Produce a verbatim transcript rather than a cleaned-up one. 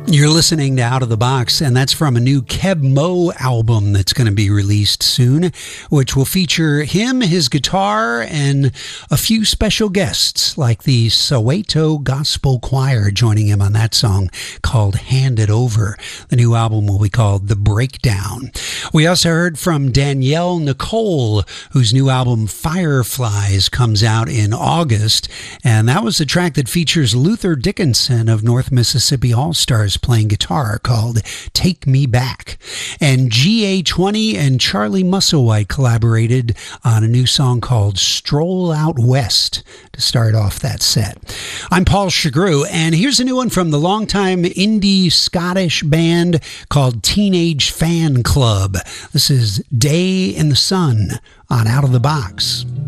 You're listening to Out of the Box, and that's from a new Keb Mo album that's going to be released soon, which will feature him, his guitar, and a few special guests like the Soweto Gospel Choir joining him on that song called Hand It Over. The new album will be called The Breakdown. We also heard from Danielle Nicole, whose new album Fireflies comes out in August, and that was the track that features Luther Dickinson of North Mississippi All-Stars playing guitar, called Take Me Back. And G A twenty and Charlie Musselwhite collaborated on a new song called Stroll Out West to start off that set. I'm Paul Chagru, and here's a new one from the longtime indie Scottish band called Teenage Fan Club. This is Day in the Sun on Out of the Box.